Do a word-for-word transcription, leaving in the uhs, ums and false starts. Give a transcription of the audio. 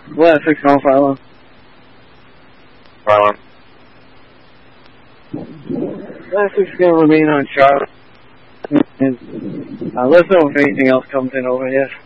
Well, six on Philo. Philo. Last week's going to remain on Charlotte. And uh, let's know if anything else comes in over here.